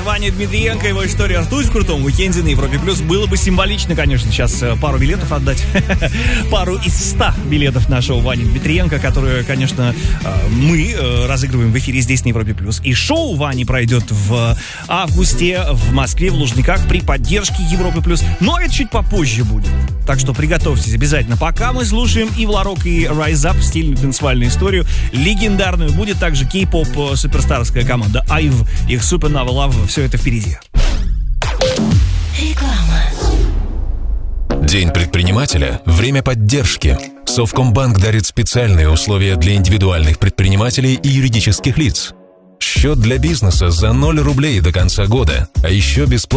Ваня Дмитриенко, его история «Ртуть в крутом уикенде» на Европе+. Было бы символично, конечно, сейчас пару билетов отдать. Пару из 100 билетов нашего Вани Дмитриенко, которые, конечно, мы разыгрываем в эфире здесь на Европе+. И шоу Вани пройдет в августе в Москве, в Лужниках, при поддержке Европы+. Но это чуть попозже будет. Так что приготовьтесь обязательно. Пока мы слушаем и Вларок, и Rise Up, стильную танцевальную историю, легендарную. Будет также кей-поп суперстарская команда IVE, их Supernova Love. Все это впереди. Реклама. День предпринимателя – время поддержки. Совкомбанк дарит специальные условия для индивидуальных предпринимателей и юридических лиц. Счет для бизнеса за 0 рублей до конца года, а еще бесплатно